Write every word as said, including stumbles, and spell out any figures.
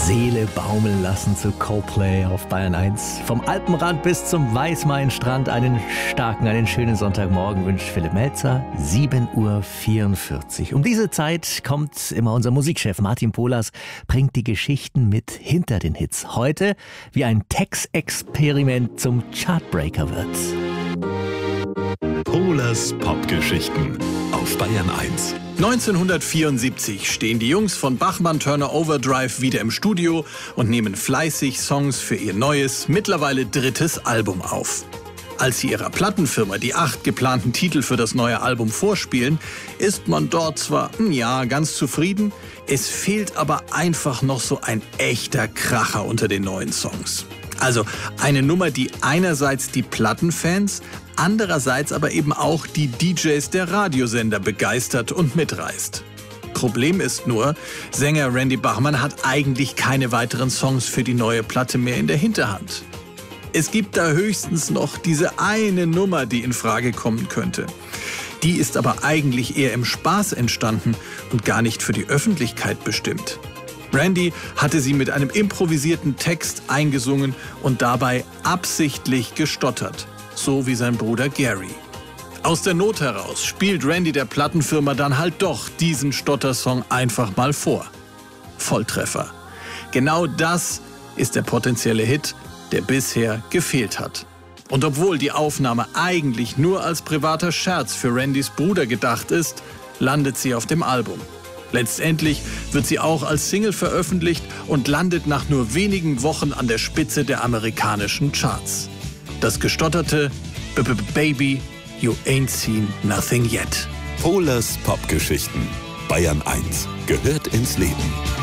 Seele baumeln lassen zu Coldplay auf Bayern eins. Vom Alpenrand bis zum Weißmainstrand einen starken, einen schönen Sonntagmorgen wünscht Philipp Melzer. sieben Uhr vierundvierzig. Um diese Zeit kommt immer unser Musikchef Martin Polas, bringt die Geschichten mit hinter den Hits. Heute, wie ein Textexperiment zum Chartbreaker wird. Polas Popgeschichten auf Bayern eins. neunzehnhundertvierundsiebzig stehen die Jungs von Bachmann Turner Overdrive wieder im Studio und nehmen fleißig Songs für ihr neues, mittlerweile drittes Album auf. Als sie ihrer Plattenfirma die acht geplanten Titel für das neue Album vorspielen, ist man dort zwar, ja, ganz zufrieden, es fehlt aber einfach noch so ein echter Kracher unter den neuen Songs. Also eine Nummer, die einerseits die Plattenfans, andererseits aber eben auch die D Js der Radiosender begeistert und mitreißt. Problem ist nur, Sänger Randy Bachman hat eigentlich keine weiteren Songs für die neue Platte mehr in der Hinterhand. Es gibt da höchstens noch diese eine Nummer, die in Frage kommen könnte. Die ist aber eigentlich eher im Spaß entstanden und gar nicht für die Öffentlichkeit bestimmt. Randy hatte sie mit einem improvisierten Text eingesungen und dabei absichtlich gestottert, so wie sein Bruder Gary. Aus der Not heraus spielt Randy der Plattenfirma dann halt doch diesen Stottersong einfach mal vor. Volltreffer. Genau das ist der potenzielle Hit, der bisher gefehlt hat. Und obwohl die Aufnahme eigentlich nur als privater Scherz für Randys Bruder gedacht ist, landet sie auf dem Album. Letztendlich wird sie auch als Single veröffentlicht und landet nach nur wenigen Wochen an der Spitze der amerikanischen Charts. Das gestotterte B-B-Baby, you ain't seen nothing yet. Polas Popgeschichten. Bayern eins gehört ins Leben.